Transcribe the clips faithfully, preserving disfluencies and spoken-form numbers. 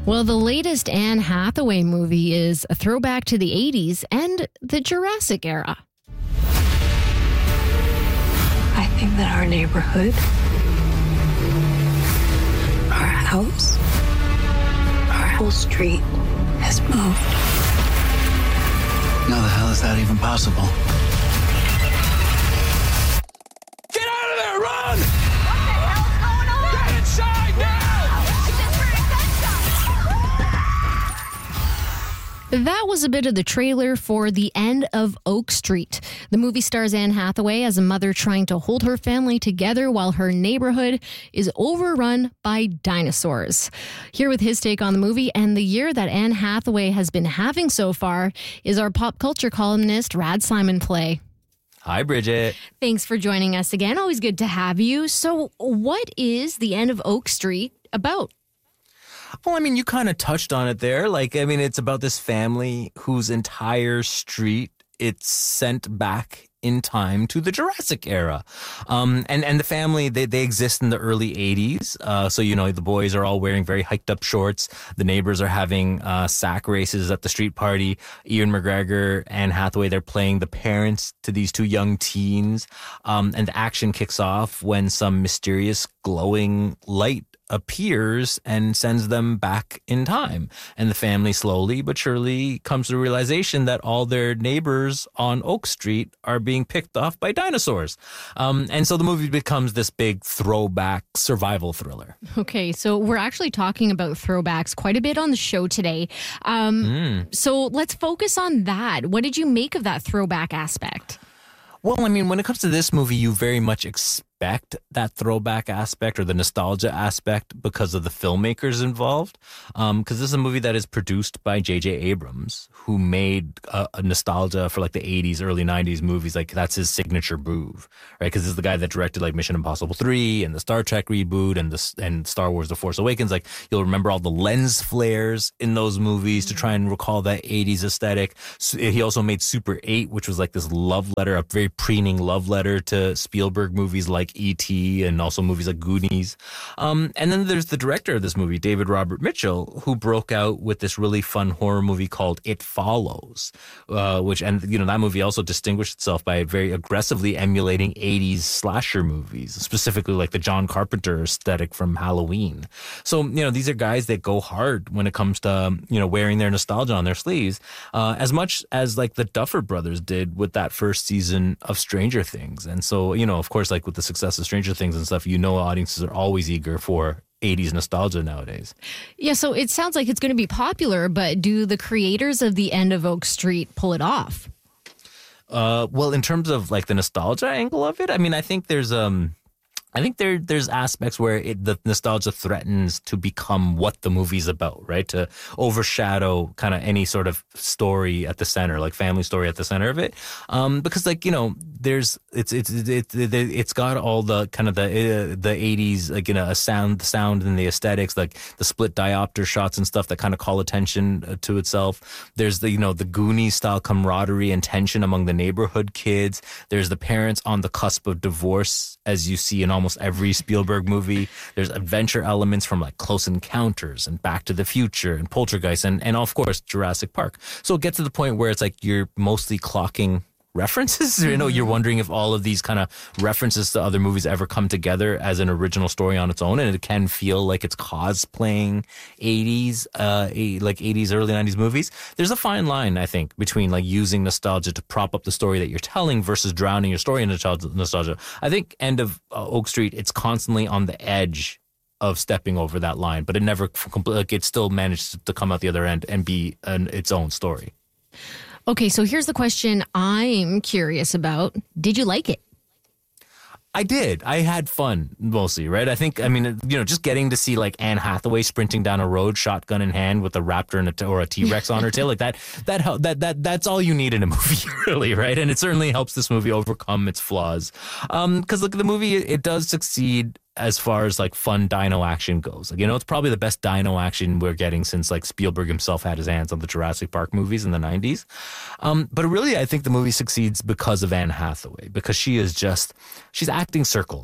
Well, the latest Anne Hathaway movie is a throwback to the eighties and the Jurassic era. I think that our neighborhood, our house, our whole street has moved. How the hell is that even possible? Get out of there! Run! What the hell's going on? Get inside now! That was a bit of the trailer for The End of Oak Street. The movie stars Anne Hathaway as a mother trying to hold her family together while her neighborhood is overrun by dinosaurs. Here with his take on the movie and the year that Anne Hathaway has been having so far is our pop culture columnist, Rad Simon Play. Hi, Bridget. Thanks for joining us again. Always good to have you. So what is The End of Oak Street about? Well, I mean, you kind of touched on it there. Like, I mean, it's about this family whose entire street, it's sent back in time to the Jurassic era. Um, and, and the family, they, they exist in the early eighties. Uh, so, you know, the boys are all wearing very hiked up shorts. The neighbors are having uh, sack races at the street party. Ewan McGregor and Hathaway, they're playing the parents to these two young teens. Um, and the action kicks off when some mysterious glowing light appears and sends them back in time. And the family slowly but surely comes to the realization that all their neighbors on Oak Street are being picked off by dinosaurs. Um, and so the movie becomes this big throwback survival thriller. Okay, so we're actually talking about throwbacks quite a bit on the show today. Um, mm. So let's focus on that. What did you make of that throwback aspect? Well, I mean, when it comes to this movie, you very much expect that throwback aspect or the nostalgia aspect because of the filmmakers involved. Um, because this is a movie that is produced by J J Abrams, who made a, a nostalgia for like the eighties, early nineties movies. Like that's his signature move, right? Because this is the guy that directed like Mission Impossible three and the Star Trek reboot and the and Star Wars: The Force Awakens. Like you'll remember all the lens flares in those movies to try and recall that eighties aesthetic. So he also made Super eight, which was like this love letter, a very preening love letter to Spielberg movies like E T and also movies like Goonies. Um, and then there's the director of this movie, David Robert Mitchell, who broke out with this really fun horror movie called It Follows, uh, which, and you know, that movie also distinguished itself by very aggressively emulating eighties slasher movies, specifically like the John Carpenter aesthetic from Halloween. So, you know, these are guys that go hard when it comes to, um, you know, wearing their nostalgia on their sleeves, uh, as much as like the Duffer Brothers did with that first season of Stranger Things. And so, you know, of course, like with the success of Stranger Things and stuff, you know, audiences are always eager for eighties nostalgia nowadays. Yeah, so it sounds like it's going to be popular, but do the creators of The End of Oak Street pull it off? Uh, well, in terms of like the nostalgia angle of it, I mean, I think there's um. I think there there's aspects where it, the nostalgia threatens to become what the movie's about, right? To overshadow kind of any sort of story at the center, like family story at the center of it. Um, because like, you know, there's, it's, it's, it's, it's got all the kind of the, uh, the eighties, like, you know, a sound, sound and the aesthetics, like the split diopter shots and stuff that kind of call attention to itself. There's the, you know, the Goonies style camaraderie and tension among the neighborhood kids. There's the parents on the cusp of divorce, as you see in all almost every Spielberg movie. There's adventure elements from like Close Encounters and Back to the Future and Poltergeist and, and of course Jurassic Park. So it gets to the point where it's like you're mostly clocking references. You know, you're wondering if all of these kind of references to other movies ever come together as an original story on its own, and it can feel like it's cosplaying eighties, uh, like eighties, early nineties movies. There's a fine line, I think, between like using nostalgia to prop up the story that you're telling versus drowning your story in nostalgia. I think End of uh, Oak Street, it's constantly on the edge of stepping over that line, but it never, like, it still managed to come out the other end and be an, its own story. Okay, so here's the question I'm curious about. Did you like it? I did. I had fun mostly, right? I think, I mean, you know, just getting to see like Anne Hathaway sprinting down a road, shotgun in hand with a raptor and a t- or a T-Rex on her tail, like that, that, that, that, that's all you need in a movie, really, right? And it certainly helps this movie overcome its flaws. Um, cause look, the movie, it does succeed as far as like fun dino action goes. Like, you know, it's probably the best dino action we're getting since like Spielberg himself had his hands on the Jurassic Park movies in the nineties. Um, but really, I think the movie succeeds because of Anne Hathaway, because she is just, she's acting circles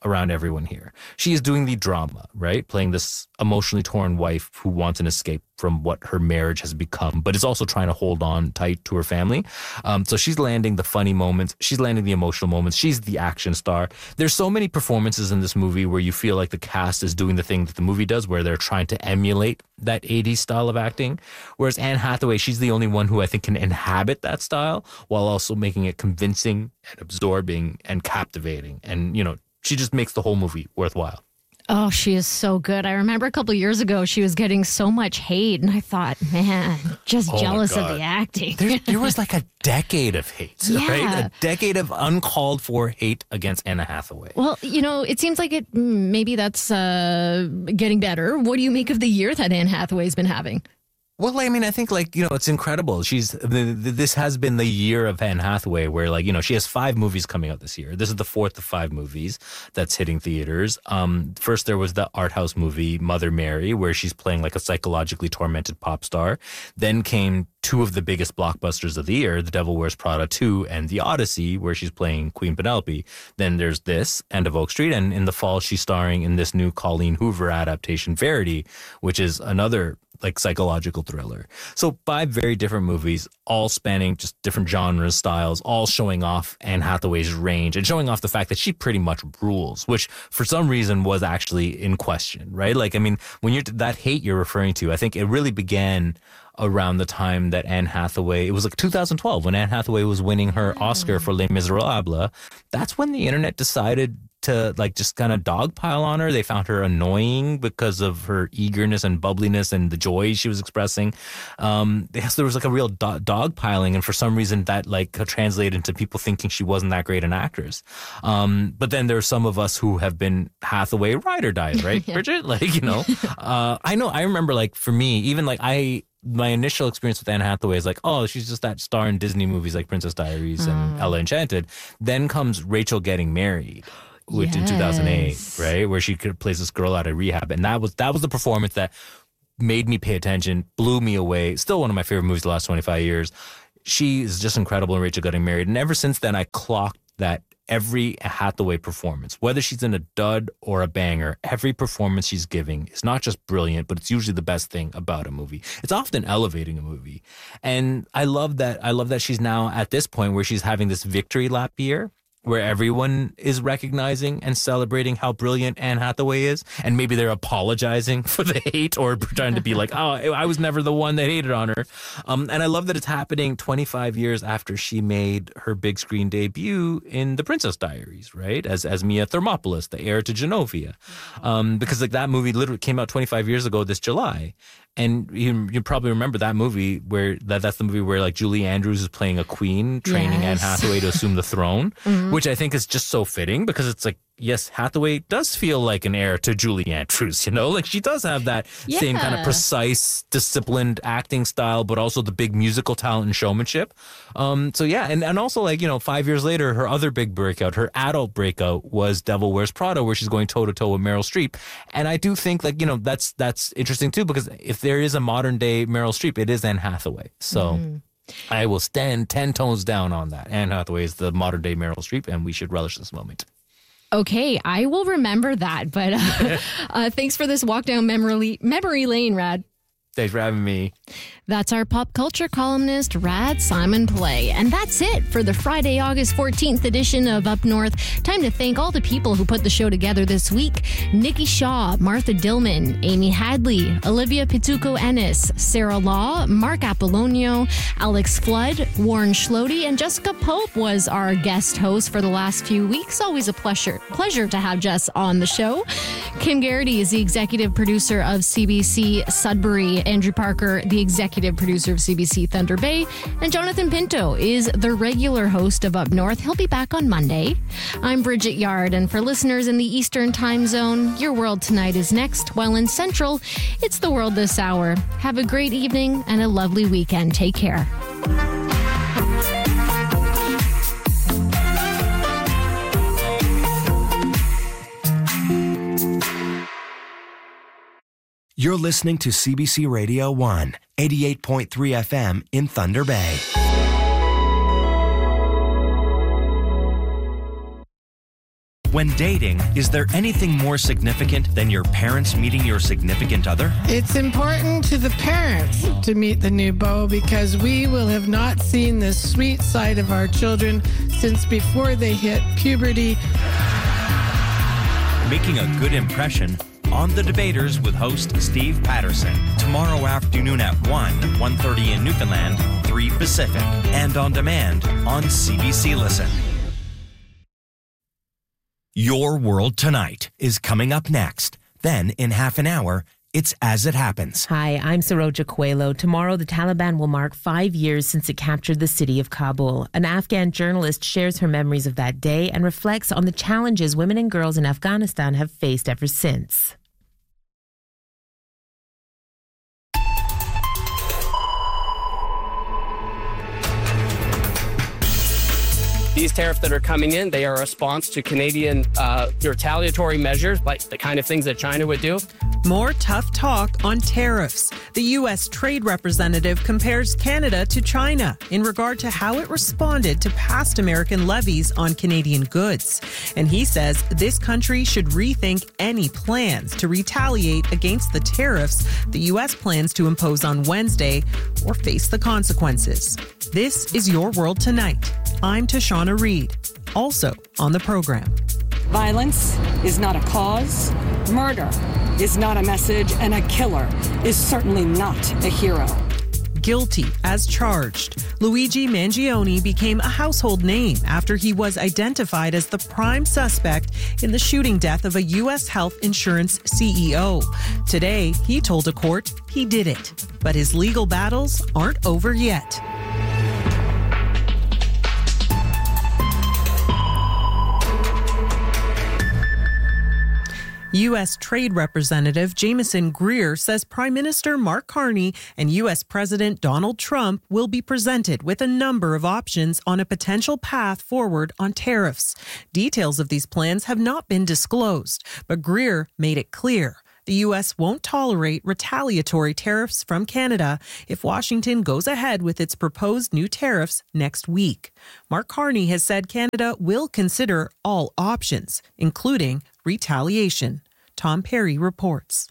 around everyone here. She is doing the drama, right? Playing this emotionally torn wife who wants an escape from what her marriage has become, but is also trying to hold on tight to her family. Um, so she's landing the funny moments. She's landing the emotional moments. She's the action star. There's so many performances in this movie where you feel like the cast is doing the thing that the movie does, where they're trying to emulate that eighties style of acting. Whereas Anne Hathaway, she's the only one who I think can inhabit that style while also making it convincing and absorbing and captivating. And, you know, she just makes the whole movie worthwhile. Oh, she is so good. I remember a couple of years ago, she was getting so much hate, and I thought, man, just Oh, jealous my of God. the acting. There, there was like a decade of hate, Yeah. right? A decade of uncalled for hate against Anna Hathaway. Well, you know, it seems like it. mm, Maybe that's uh, getting better. What do you make of the year that Anne Hathaway's been having? Well, I mean, I think like, you know, it's incredible. She's, the, the, this has been the year of Anne Hathaway where like, you know, she has five movies coming out this year. This is the fourth of five movies that's hitting theaters. Um, first there was the art house movie Mother Mary, where she's playing like a psychologically tormented pop star. Then came two of the biggest blockbusters of the year, The Devil Wears Prada two and The Odyssey, where she's playing Queen Penelope. Then there's this, End of Oak Street. And in the fall, she's starring in this new Colleen Hoover adaptation, Verity, which is another like psychological thriller. So five very different movies, all spanning just different genres, styles, all showing off Anne Hathaway's range and showing off the fact that she pretty much rules, which for some reason was actually in question, right? Like, I mean, when you're that hate you're referring to, I think it really began around the time that Anne Hathaway, it was like two thousand twelve when Anne Hathaway was winning her Oscar for Les Miserables. That's when the internet decided to like just kind of dogpile on her. They found her annoying because of her eagerness and bubbliness and the joy she was expressing. Um, yes, there was like a real do- dogpiling, and for some reason that like translated into people thinking she wasn't that great an actress. Um, but then there are some of us who have been Hathaway ride or dies, right, yeah. Bridget? Like, you know, uh, I know. I remember like for me, even like I. My initial experience with Anne Hathaway is like, oh, she's just that star in Disney movies like Princess Diaries and Mm. Ella Enchanted. Then comes Rachel Getting Married, which in two thousand eight, Yes. right, where she could plays this girl out of rehab, and that was that was the performance that made me pay attention, blew me away. Still one of my favorite movies the last twenty-five years. She is just incredible in Rachel Getting Married, and ever since then, I clocked that. Every Hathaway performance, whether she's in a dud or a banger, every performance she's giving is not just brilliant, but it's usually the best thing about a movie. It's often elevating a movie. And I love that. I love that she's now at this point where she's having this victory lap year, where everyone is recognizing and celebrating how brilliant Anne Hathaway is. And maybe they're apologizing for the hate or trying to be like, oh, I was never the one that hated on her. Um, and I love that it's happening twenty-five years after she made her big screen debut in The Princess Diaries, right? As as Mia Thermopolis, the heir to Genovia. Um, because like that movie literally came out twenty-five years ago this July. And you, you probably remember that movie where that that's the movie where like Julie Andrews is playing a queen, training Yes. Anne Hathaway to assume the throne, Mm-hmm. which I think is just so fitting because it's like, yes, Hathaway does feel like an heir to Julie Andrews, you know, like she does have that same kind of Yeah. precise, disciplined acting style, but also the big musical talent and showmanship. Um, so yeah, and, and also like, you know, five years later, her other big breakout, her adult breakout was Devil Wears Prada, where she's going toe to toe with Meryl Streep. And I do think like, you know, that's, that's interesting too, because if there is a modern day Meryl Streep, it is Anne Hathaway. So Mm-hmm. I will stand ten tones down on that. Anne Hathaway is the modern day Meryl Streep, and we should relish this moment. Okay, I will remember that. But uh, uh, thanks for this walk down memory memory lane, Rad. Thanks for having me. That's our pop culture columnist, Rad Simon Play. And that's it for the Friday, August fourteenth edition of Up North. Time to thank all the people who put the show together this week. Nikki Shaw, Martha Dillman, Amy Hadley, Olivia Pituco-Ennis, Sarah Law, Mark Apollonio, Alex Flood, Warren Schlody, and Jessica Pope was our guest host for the last few weeks. Always a pleasure, pleasure to have Jess on the show. Kim Garrity is the executive producer of C B C Sudbury. Andrew Parker, the executive producer of C B C Thunder Bay, and Jonathan Pinto is the regular host of Up North. He'll be back on Monday. I'm Bridget Yard, and for listeners in the Eastern Time Zone, Your World Tonight is next, while in Central, it's The World This Hour. Have a great evening and a lovely weekend. Take care. You're listening to C B C Radio one, eighty-eight point three F M in Thunder Bay. When dating, is there anything more significant than your parents meeting your significant other? It's important to the parents to meet the new beau because we will have not seen the sweet side of our children since before they hit puberty. Making a good impression on The Debaters with host Steve Patterson. Tomorrow afternoon at one, one thirty in Newfoundland, three Pacific. And on demand on C B C Listen. Your World Tonight is coming up next. Then, in half an hour, it's As It Happens. Hi, I'm Saroja Coelho. Tomorrow, the Taliban will mark five years since it captured the city of Kabul. An Afghan journalist shares her memories of that day and reflects on the challenges women and girls in Afghanistan have faced ever since. These tariffs that are coming in, they are a response to Canadian uh, retaliatory measures, like the kind of things that China would do. More tough talk on tariffs. The U S trade representative compares Canada to China in regard to how it responded to past American levies on Canadian goods. And he says this country should rethink any plans to retaliate against the tariffs the U S plans to impose on Wednesday or face the consequences. This is Your World Tonight. I'm Tashana Reed, also on the program. Violence is not a cause. Murder is not a message. And a killer is certainly not a hero. Guilty as charged. Luigi Mangione became a household name after he was identified as the prime suspect in the shooting death of a U S health insurance C E O. Today, he told a court he did it, but his legal battles aren't over yet. U S Trade Representative Jameson Greer says Prime Minister Mark Carney and U S President Donald Trump will be presented with a number of options on a potential path forward on tariffs. Details of these plans have not been disclosed, but Greer made it clear the U S won't tolerate retaliatory tariffs from Canada if Washington goes ahead with its proposed new tariffs next week. Mark Carney has said Canada will consider all options, including retaliation. Tom Perry reports.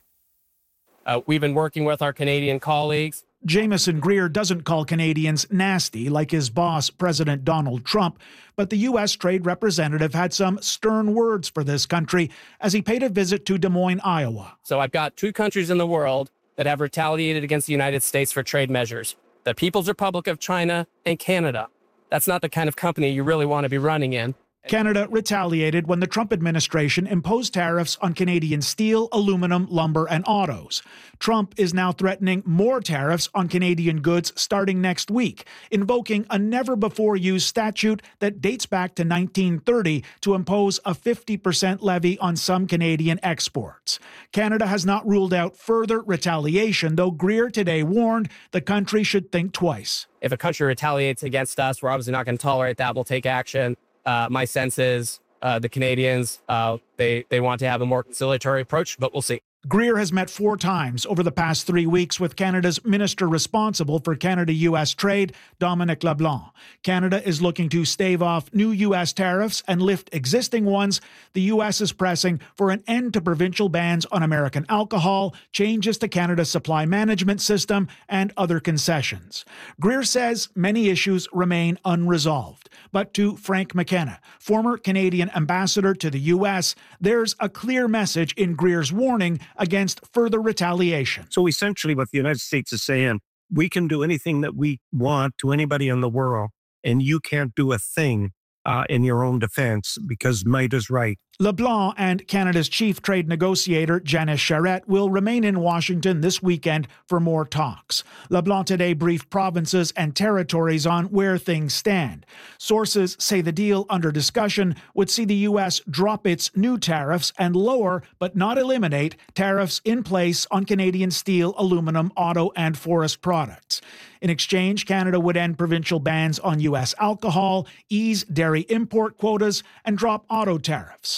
Uh, we've been working with our Canadian colleagues. Jameson Greer doesn't call Canadians nasty like his boss, President Donald Trump, but the U S trade representative had some stern words for this country as he paid a visit to Des Moines, Iowa. So I've got two countries in the world that have retaliated against the United States for trade measures: the People's Republic of China and Canada. That's not the kind of company you really want to be running in. Canada retaliated when the Trump administration imposed tariffs on Canadian steel, aluminum, lumber, and autos. Trump is now threatening more tariffs on Canadian goods starting next week, invoking a never-before-used statute that dates back to nineteen thirty to impose a fifty percent levy on some Canadian exports. Canada has not ruled out further retaliation, though Greer today warned the country should think twice. If a country retaliates against us, we're obviously not going to tolerate that. We'll take action. Uh, my sense is uh, the Canadians, uh, they, they want to have a more conciliatory approach, but we'll see. Greer has met four times over the past three weeks with Canada's minister responsible for Canada-U S trade, Dominic LeBlanc. Canada is looking to stave off new U S tariffs and lift existing ones. The U S is pressing for an end to provincial bans on American alcohol, changes to Canada's supply management system, and other concessions. Greer says many issues remain unresolved. But to Frank McKenna, former Canadian ambassador to the U S, there's a clear message in Greer's warning against further retaliation. So essentially what the United States is saying, we can do anything that we want to anybody in the world, and you can't do a thing uh, in your own defense because might is right. LeBlanc and Canada's chief trade negotiator, Janice Charette, will remain in Washington this weekend for more talks. LeBlanc today briefed provinces and territories on where things stand. Sources say the deal under discussion would see the U S drop its new tariffs and lower, but not eliminate, tariffs in place on Canadian steel, aluminum, auto, and forest products. In exchange, Canada would end provincial bans on U S alcohol, ease dairy import quotas, and drop auto tariffs.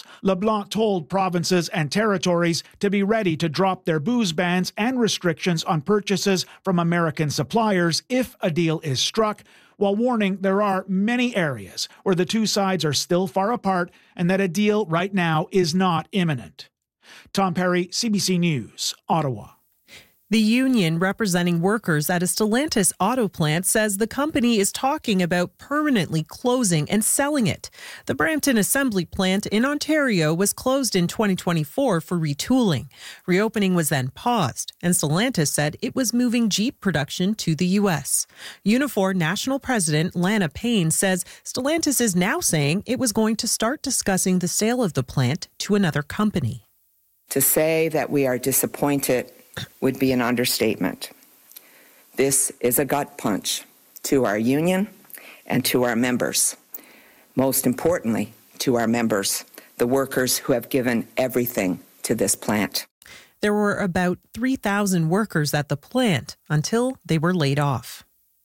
LeBlanc told provinces and territories to be ready to drop their booze bans and restrictions on purchases from American suppliers if a deal is struck, while warning there are many areas where the two sides are still far apart and that a deal right now is not imminent. Tom Perry, C B C News, Ottawa. The union representing workers at a Stellantis auto plant says the company is talking about permanently closing and selling it. The Brampton assembly plant in Ontario was closed in twenty twenty-four for retooling. Reopening was then paused, and Stellantis said it was moving Jeep production to the U S. Unifor National President Lana Payne says Stellantis is now saying it was going to start discussing the sale of the plant to another company. To say that we are disappointed would be an understatement. This is a gut punch to our union and to our members. Most importantly, to our members, the workers who have given everything to this plant. There were about three thousand workers at the plant until they were laid off.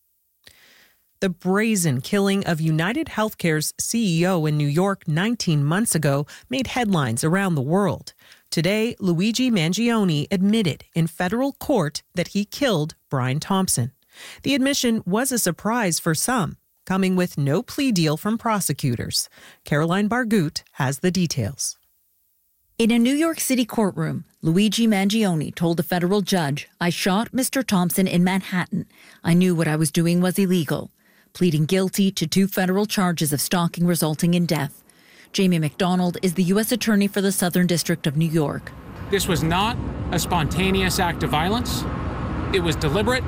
The brazen killing of United Healthcare's C E O in New York nineteen months ago made headlines around the world. Today, Luigi Mangione admitted in federal court that he killed Brian Thompson. The admission was a surprise for some, coming with no plea deal from prosecutors. Caroline Bargut has the details. In a New York City courtroom, Luigi Mangione told a federal judge, "I shot Mister Thompson in Manhattan. I knew what I was doing was illegal," pleading guilty to two federal charges of stalking resulting in death. Jamie McDonald is the U S Attorney for the Southern District of New York. This was not a spontaneous act of violence. It was deliberate,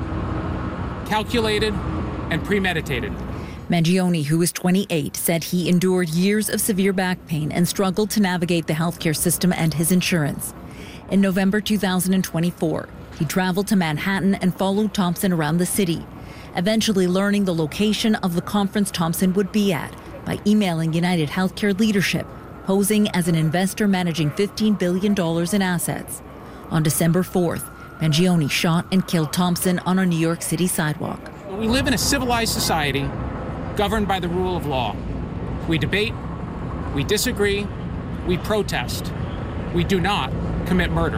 calculated, and premeditated. Mangione, who was twenty-eight, said he endured years of severe back pain and struggled to navigate the healthcare system and his insurance. In November two thousand twenty-four, he traveled to Manhattan and followed Thompson around the city, eventually learning the location of the conference Thompson would be at by emailing United Healthcare leadership, posing as an investor managing fifteen billion dollars in assets. On December fourth, Mangione shot and killed Thompson on a New York City sidewalk. We live in a civilized society governed by the rule of law. We debate, we disagree, we protest. We do not commit murder.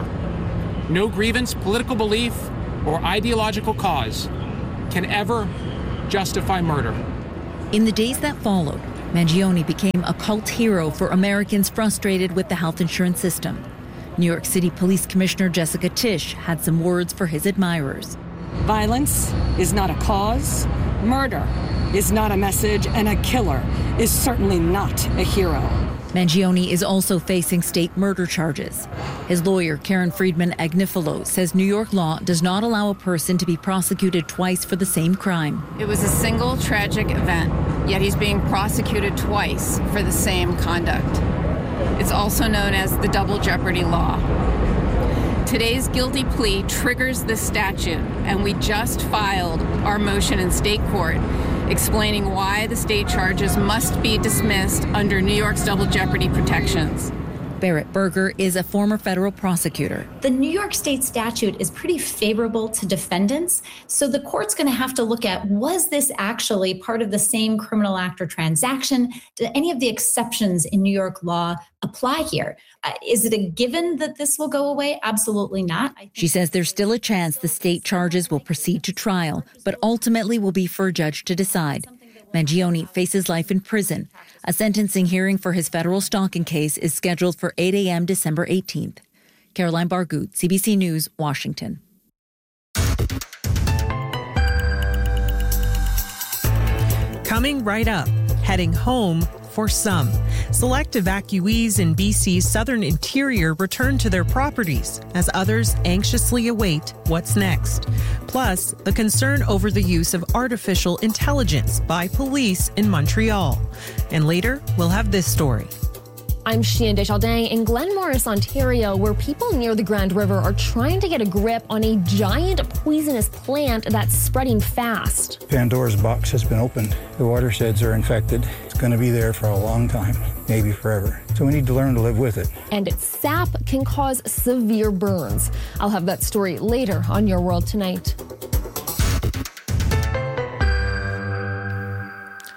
No grievance, political belief, or ideological cause can ever justify murder. In the days that followed, Mangione became a cult hero for Americans frustrated with the health insurance system. New York City Police Commissioner Jessica Tisch had some words for his admirers. Violence is not a cause. Murder is not a message. And a killer is certainly not a hero. Mangione is also facing state murder charges. His lawyer, Karen Friedman Agnifilo, says New York law does not allow a person to be prosecuted twice for the same crime. It was a single tragic event, yet he's being prosecuted twice for the same conduct. It's also known as the double jeopardy law. Today's guilty plea triggers this statute, and we just filed our motion in state court explaining why the state charges must be dismissed under New York's double jeopardy protections. Barrett Berger is a former federal prosecutor. The New York state statute is pretty favorable to defendants, so the court's going to have to look at, was this actually part of the same criminal act or transaction? Do any of the exceptions in New York law apply here? Uh, is it a given that this will go away? Absolutely not. She says there's still a chance the state charges will proceed to trial, but ultimately will be for a judge to decide. Mangione faces life in prison. A sentencing hearing for his federal stalking case is scheduled for eight a.m. December eighteenth. Caroline Bargut, C B C News, Washington. Coming right up, heading home for some. Select evacuees in B C's southern interior return to their properties as others anxiously await what's next. Plus, the concern over the use of artificial intelligence by police in Montreal. And later, we'll have this story. I'm Sheehan Desjardins in Glen Morris, Ontario, where people near the Grand River are trying to get a grip on a giant poisonous plant that's spreading fast. Pandora's box has been opened. The watersheds are infected. It's going to be there for a long time, maybe forever. So we need to learn to live with it. And its sap can cause severe burns. I'll have that story later on Your World Tonight.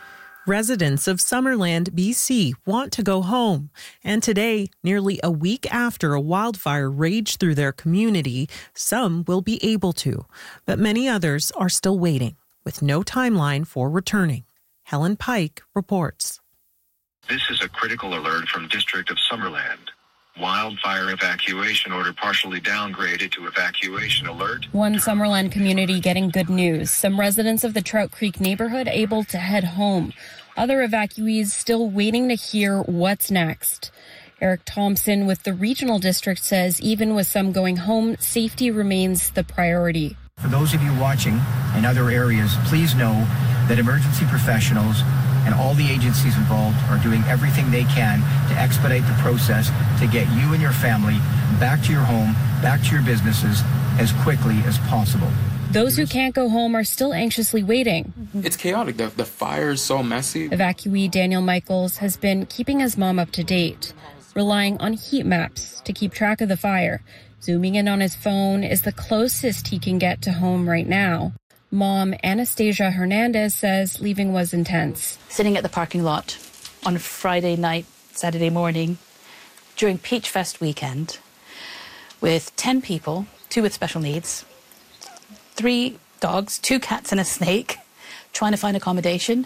Residents of Summerland, B C want to go home. And today, nearly a week after a wildfire raged through their community, some will be able to. But many others are still waiting, with no timeline for returning. Helen Pike reports. This is a critical alert from District of Summerland. Wildfire evacuation order partially downgraded to evacuation alert. One Summerland community getting good news. Some residents of the Trout Creek neighborhood able to head home. Other evacuees still waiting to hear what's next. Eric Thompson with the regional district says even with some going home, safety remains the priority. For those of you watching in other areas, please know that emergency professionals and all the agencies involved are doing everything they can to expedite the process to get you and your family back to your home, back to your businesses as quickly as possible. Those who can't go home are still anxiously waiting. It's chaotic. The, the fire is so messy. Evacuee Daniel Michaels has been keeping his mom up to date, relying on heat maps to keep track of the fire. Zooming in on his phone is the closest he can get to home right now. Mom Anastasia Hernandez says leaving was intense. Sitting at the parking lot on Friday night, Saturday morning, during Peach Fest weekend, with ten people, two with special needs, three dogs, two cats and a snake, trying to find accommodation,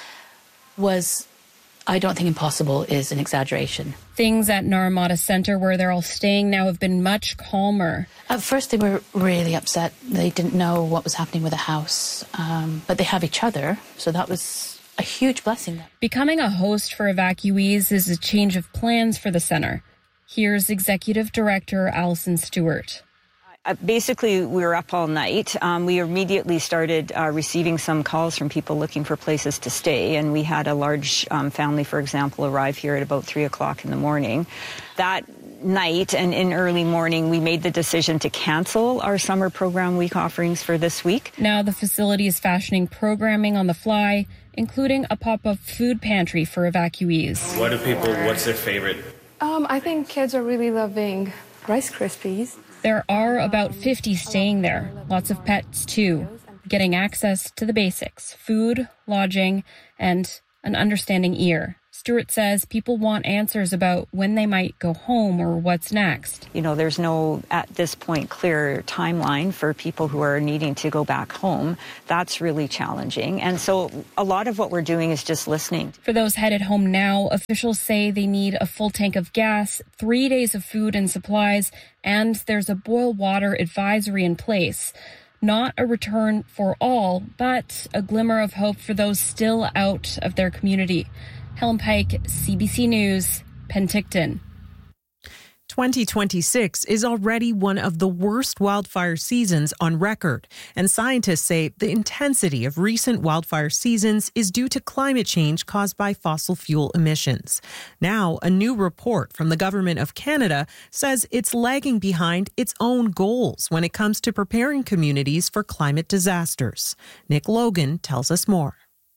was, I don't think impossible is an exaggeration. Things at Naramata Center, where they're all staying now, have been much calmer. At first, they were really upset. They didn't know what was happening with the house, um, but they have each other, so that was a huge blessing. Becoming a host for evacuees is a change of plans for the center. Here's Executive Director Allison Stewart. Uh, basically, we were up all night. Um, we immediately started uh, receiving some calls from people looking for places to stay, and we had a large um, family, for example, arrive here at about three o'clock in the morning. That night and in early morning, we made the decision to cancel our summer program week offerings for this week. Now the facility is fashioning programming on the fly, including a pop-up food pantry for evacuees. What do people, what's their favorite? Um, I think kids are really loving Rice Krispies. There are about fifty staying there, lots of pets too, getting access to the basics, food, lodging, and an understanding ear. Stewart says people want answers about when they might go home or what's next. You know, there's no, at this point, clear timeline for people who are needing to go back home. That's really challenging. And so a lot of what we're doing is just listening. For those headed home now, officials say they need a full tank of gas, three days of food and supplies, and there's a boil water advisory in place. Not a return for all, but a glimmer of hope for those still out of their community. Helen Pike, C B C News, Penticton. twenty twenty-six is already one of the worst wildfire seasons on record, and scientists say the intensity of recent wildfire seasons is due to climate change caused by fossil fuel emissions. Now, a new report from the Government of Canada says it's lagging behind its own goals when it comes to preparing communities for climate disasters. Nick Logan tells us more.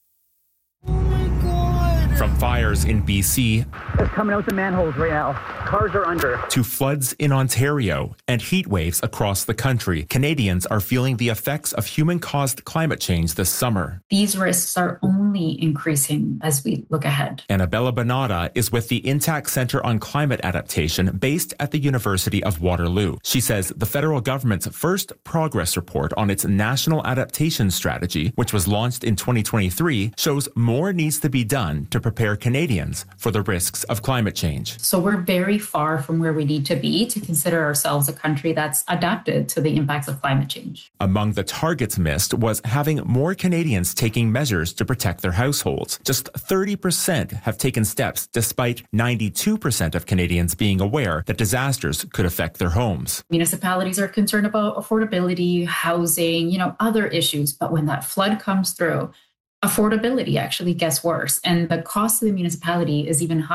From fires in B C, it's coming out the manholes right now. Cars are under. To floods in Ontario and heat waves across the country, Canadians are feeling the effects of human-caused climate change this summer. These risks are only increasing as we look ahead. Annabella Bonata is with the Intact Centre on Climate Adaptation based at the University of Waterloo. She says the federal government's first progress report on its National Adaptation Strategy, which was launched in twenty twenty-three, shows more needs to be done to prepare Canadians for the risks of climate change. So we're very far from where we need to be to consider ourselves a country that's adapted to the impacts of climate change. Among the targets missed was having more Canadians taking measures to protect their households. Just thirty percent have taken steps, despite ninety-two percent of Canadians being aware that disasters could affect their homes. Municipalities are concerned about affordability, housing, you know, other issues. But when that flood comes through, affordability actually gets worse, and the cost of the municipality is even higher.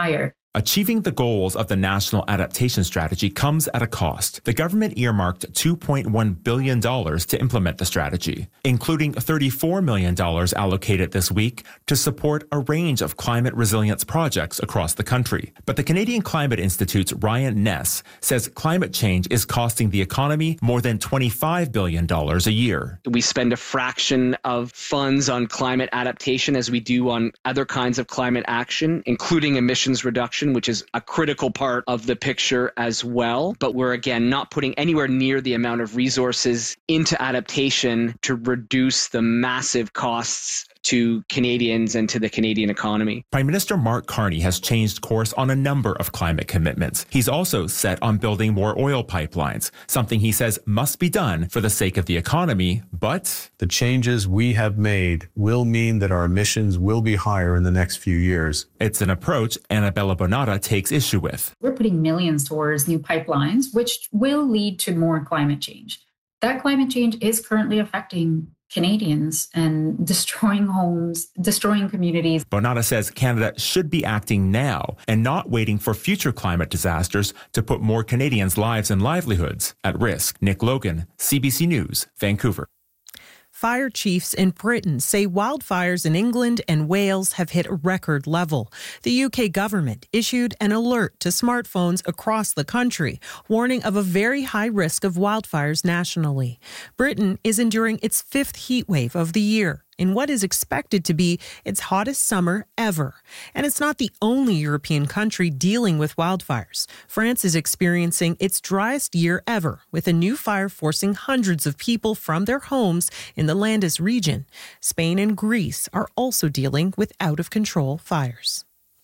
Achieving the goals of the National Adaptation Strategy comes at a cost. The government earmarked two point one billion dollars to implement the strategy, including thirty-four million dollars allocated this week to support a range of climate resilience projects across the country. But the Canadian Climate Institute's Ryan Ness says climate change is costing the economy more than twenty-five billion dollars a year. We spend a fraction of funds on climate adaptation as we do on other kinds of climate action, including emissions reduction, which is a critical part of the picture as well. But we're, again, not putting anywhere near the amount of resources into adaptation to reduce the massive costs to Canadians and to the Canadian economy. Prime Minister Mark Carney has changed course on a number of climate commitments. He's also set on building more oil pipelines, something he says must be done for the sake of the economy, but the changes we have made will mean that our emissions will be higher in the next few years. It's an approach Annabella Bonata takes issue with. We're putting millions towards new pipelines, which will lead to more climate change. That climate change is currently affecting Canadians and destroying homes, destroying communities. Bonata says Canada should be acting now and not waiting for future climate disasters to put more Canadians' lives and livelihoods at risk. Nick Logan, C B C News, Vancouver. Fire chiefs in Britain say wildfires in England and Wales have hit a record level. The U K government issued an alert to smartphones across the country, warning of a very high risk of wildfires nationally. Britain is enduring its fifth heat wave of the year, in what is expected to be its hottest summer ever. And it's not the only European country dealing with wildfires. France is experiencing its driest year ever, with a new fire forcing hundreds of people from their homes in the Landes region. Spain and Greece are also dealing with out-of-control fires.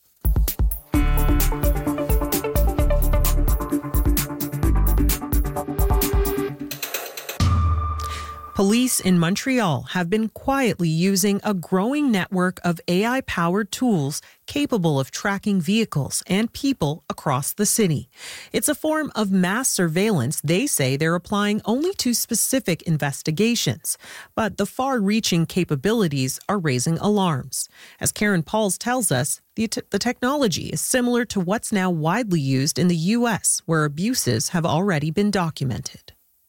Police in Montreal have been quietly using a growing network of A I-powered tools capable of tracking vehicles and people across the city. It's a form of mass surveillance they say they're applying only to specific investigations. But the far-reaching capabilities are raising alarms. As Karen Pauls tells us, the, t- the technology is similar to what's now widely used in the U S, where abuses have already been documented.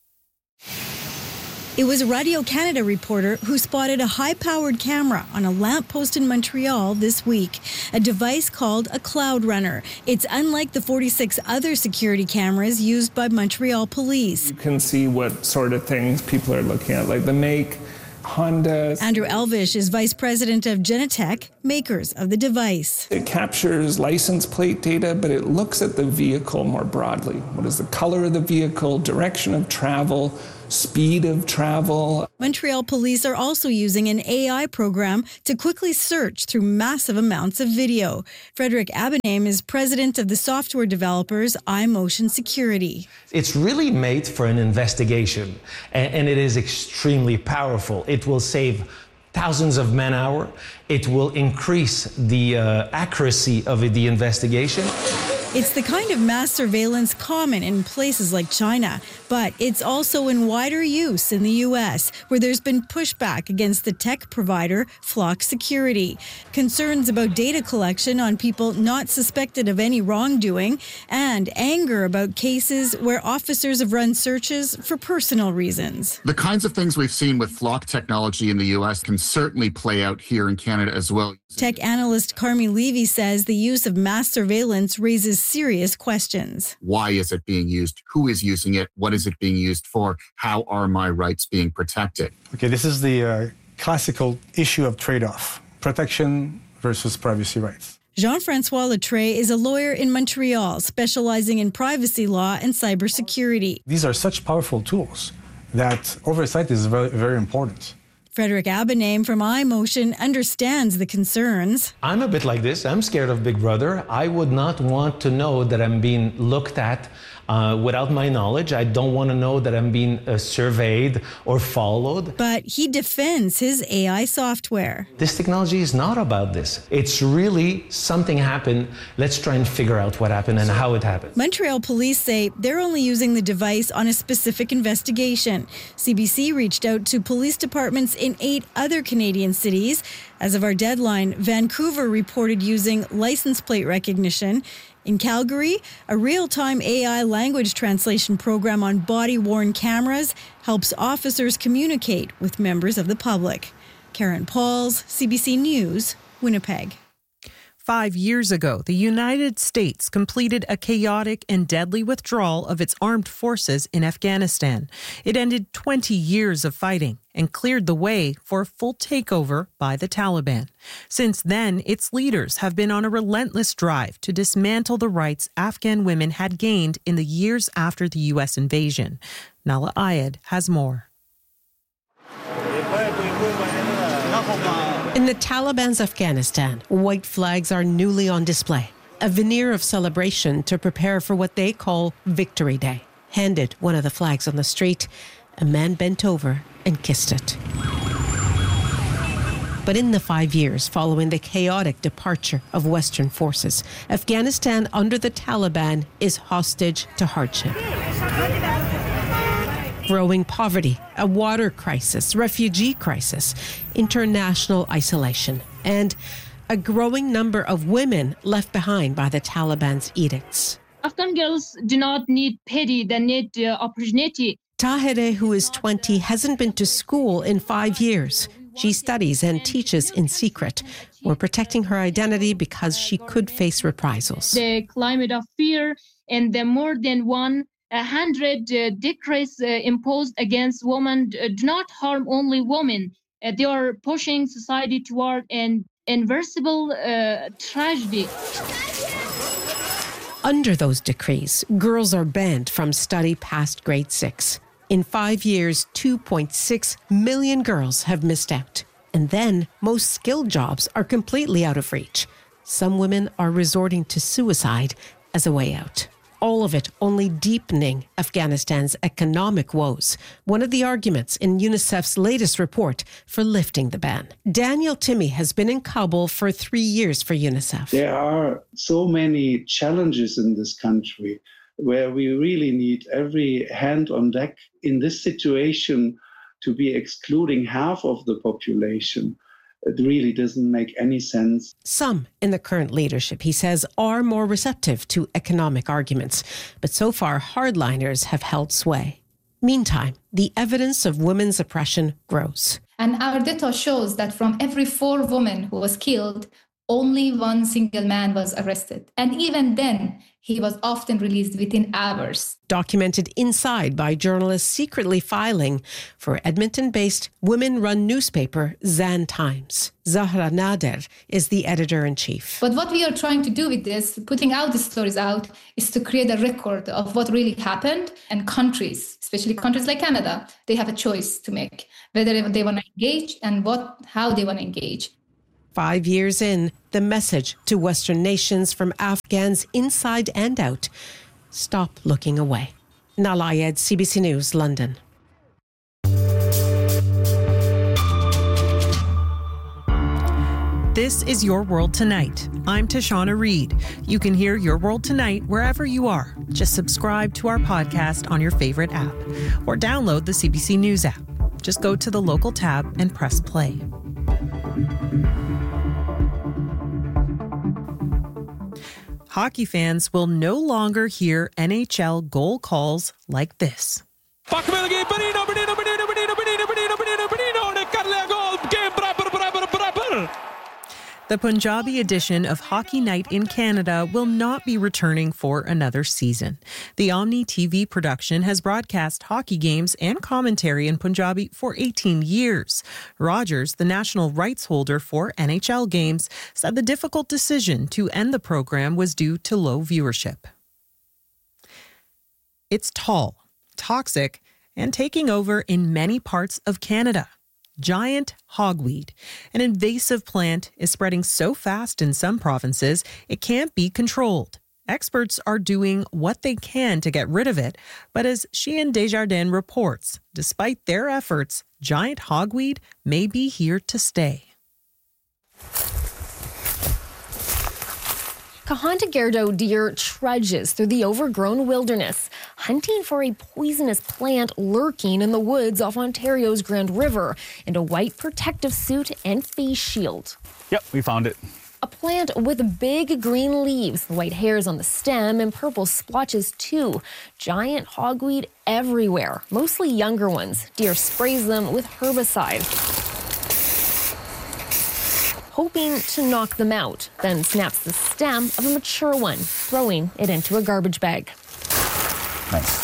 It was a Radio-Canada reporter who spotted a high-powered camera on a lamppost in Montreal this week, a device called a Cloud Runner. It's unlike the forty-six other security cameras used by Montreal police. You can see what sort of things people are looking at, like the make, Honda. Andrew Elvish is vice president of Genetec, makers of the device. It captures license plate data, but it looks at the vehicle more broadly. What is the color of the vehicle, direction of travel, speed of travel. Montreal police are also using an A I program to quickly search through massive amounts of video. Frederick Abename is president of the software developers iMotion Security. It's really made for an investigation, and it is extremely powerful. It will save thousands of man-hours. It will increase the uh, accuracy of the investigation. It's the kind of mass surveillance common in places like China, but it's also in wider use in the U S, where there's been pushback against the tech provider Flock Security. Concerns about data collection on people not suspected of any wrongdoing, and anger about cases where officers have run searches for personal reasons. The kinds of things we've seen with Flock technology in the U S can certainly play out here in Canada as well. Tech analyst Carmi Levy says the use of mass surveillance raises serious questions. Why is it being used? Who is using it? What is it being used for? How are my rights being protected? Okay, this is the uh, classical issue of trade-off, protection versus privacy rights. Jean-Francois Letray is a lawyer in Montreal, specializing in privacy law and cybersecurity. These are such powerful tools that oversight is very, very important. Frederick Abename from iMotion understands the concerns. I'm a bit like this. I'm scared of Big Brother. I would not want to know that I'm being looked at Uh, without my knowledge, I don't want to know that I'm being uh, surveyed or followed. But he defends his A I software. This technology is not about this. It's really something happened. Let's try and figure out what happened and how it happened. Montreal police say they're only using the device on a specific investigation. C B C reached out to police departments in eight other Canadian cities. As of our deadline, Vancouver reported using license plate recognition. In Calgary, a real-time A I language translation program on body-worn cameras helps officers communicate with members of the public. Karen Pauls, C B C News, Winnipeg. Five years ago, the United States completed a chaotic and deadly withdrawal of its armed forces in Afghanistan. It ended twenty years of fighting and cleared the way for a full takeover by the Taliban. Since then, its leaders have been on a relentless drive to dismantle the rights Afghan women had gained in the years after the U S invasion. Nala Ayed has more. In the Taliban's Afghanistan, white flags are newly on display, a veneer of celebration to prepare for what they call Victory Day. Handed one of the flags on the street, a man bent over and kissed it. But in the five years following the chaotic departure of Western forces, Afghanistan under the Taliban is hostage to hardship. Growing poverty, a water crisis, refugee crisis, international isolation, and a growing number of women left behind by the Taliban's edicts. Afghan girls do not need pity, they need uh, opportunity. Tahireh, who is twenty, hasn't been to school in five years. She studies and teaches in secret. We're protecting her identity because she could face reprisals. The climate of fear and the more than one A hundred uh, decrees uh, imposed against women uh, do not harm only women. Uh, they are pushing society toward an irreversible uh, tragedy. Under those decrees, girls are banned from study past grade six. In five years, two point six million girls have missed out. And then most skilled jobs are completely out of reach. Some women are resorting to suicide as a way out. All of it only deepening Afghanistan's economic woes, one of the arguments in UNICEF's latest report for lifting the ban. Daniel Timmy has been in Kabul for three years for UNICEF. There are so many challenges in this country where we really need every hand on deck in this situation. To be excluding half of the population, it really doesn't make any sense. Some in the current leadership, he says, are more receptive to economic arguments, but so far hardliners have held sway. Meantime, the evidence of women's oppression grows. And our data shows that from every four women who was killed, only one single man was arrested. And even then, he was often released within hours. Documented inside by journalists secretly filing for Edmonton-based women-run newspaper Zan Times. Zahra Nader is the editor-in-chief. But what we are trying to do with this, putting out these stories out, is to create a record of what really happened. And countries, especially countries like Canada, they have a choice to make, whether they want to engage and what, how they want to engage. Five years in, the message to Western nations from Afghans inside and out: stop looking away. Nala Ayed, C B C News, London. This is Your World Tonight. I'm Tashana Reed. You can hear Your World Tonight wherever you are. Just subscribe to our podcast on your favorite app or download the C B C News app. Just go to the local tab and press play. Hockey fans will no longer hear N H L goal calls like this. The Punjabi edition of Hockey Night in Canada will not be returning for another season. The Omni T V production has broadcast hockey games and commentary in Punjabi for eighteen years. Rogers, the national rights holder for N H L games, said the difficult decision to end the program was due to low viewership. It's tall, toxic, and taking over in many parts of Canada. Giant hogweed, an invasive plant, is spreading so fast in some provinces it can't be controlled. Experts are doing what they can to get rid of it, but as Sheehan Desjardins reports, despite their efforts, giant hogweed may be here to stay. Kahontagerdo deer trudges through the overgrown wilderness, hunting for a poisonous plant lurking in the woods off Ontario's Grand River in a white protective suit and face shield. Yep, we found it. A plant with big green leaves, white hairs on the stem, and purple splotches too. Giant hogweed everywhere, mostly younger ones. Deer sprays them with herbicide, hoping to knock them out, then snaps the stem of a mature one, throwing it into a garbage bag. Nice.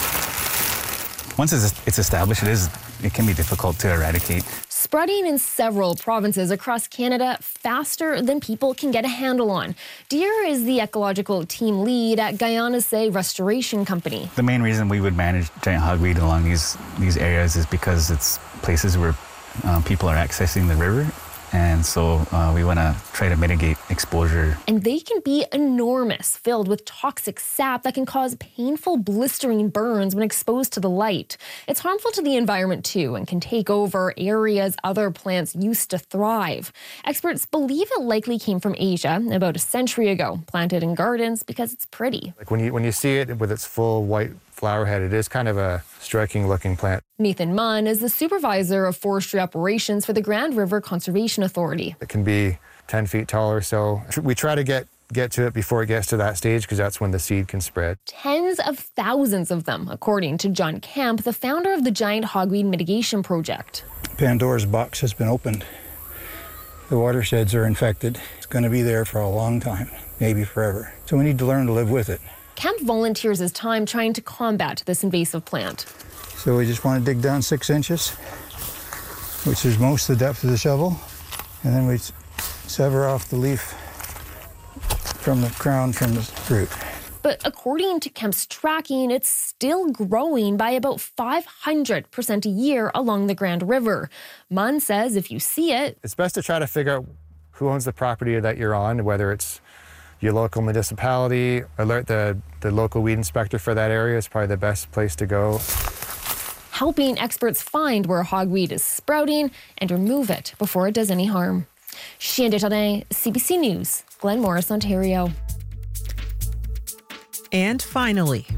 Once it's established, it is it can be difficult to eradicate. Spreading in several provinces across Canada faster than people can get a handle on. Deer is the ecological team lead at Guyana-Say Restoration Company. The main reason we would manage giant hogweed along these, these areas is because it's places where um, people are accessing the river. And so uh, we want to try to mitigate exposure. And they can be enormous, filled with toxic sap that can cause painful blistering burns when exposed to the light. It's harmful to the environment too and can take over areas other plants used to thrive. Experts believe it likely came from Asia about a century ago, planted in gardens because it's pretty. Like when you when you see it with its full white flower head, it is kind of a striking looking plant. Nathan Munn is the supervisor of forestry operations for the Grand River Conservation Authority. It can be ten feet tall or so. We try to get, get to it before it gets to that stage because that's when the seed can spread. Tens of thousands of them, according to John Kemp, the founder of the Giant Hogweed Mitigation Project. Pandora's box has been opened. The watersheds are infected. It's going to be there for a long time, maybe forever. So we need to learn to live with it. Kemp volunteers his time trying to combat this invasive plant. So we just want to dig down six inches, which is most of the depth of the shovel, and then we sever off the leaf from the crown from the root. But according to Kemp's tracking, it's still growing by about five hundred percent a year along the Grand River. Munn says if you see it, it's best to try to figure out who owns the property that you're on, whether it's your local municipality. Alert the, the local weed inspector for that area is probably the best place to go. Helping experts find where hogweed is sprouting and remove it before it does any harm. Sheehan Desjardins, C B C News, Glen Morris, Ontario. And finally,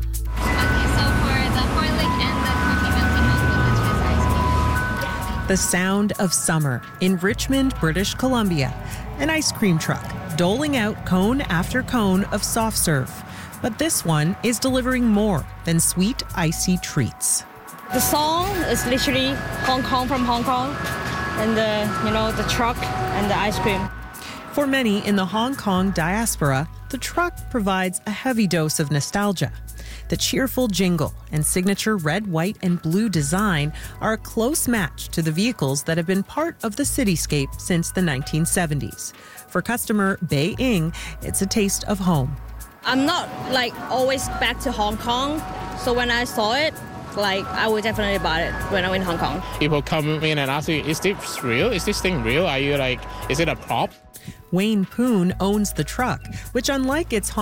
the sound of summer in Richmond, British Columbia. An ice cream truck doling out cone after cone of soft serve. But this one is delivering more than sweet, icy treats. The song is literally Hong Kong from Hong Kong, and the, you know, the truck and the ice cream. For many in the Hong Kong diaspora, the truck provides a heavy dose of nostalgia. The cheerful jingle and signature red, white, and blue design are a close match to the vehicles that have been part of the cityscape since the nineteen seventies. For customer Bei Ing, it's a taste of home. I'm not like always back to Hong Kong, so when I saw it, like I would definitely buy it when I'm in Hong Kong. People come in and ask you, is this real? Is this thing real? Are you like, is it a prop? Wayne Poon owns the truck, which unlike its